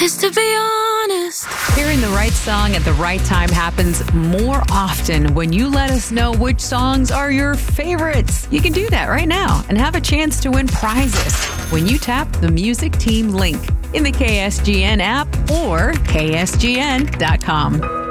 Cause to be honest, Hearing the right song at the right time happens more often when you let us know which songs are your favorites. You can do that right now and have a chance to win prizes when you tap the Music Team link in the KSGN app or ksgn.com.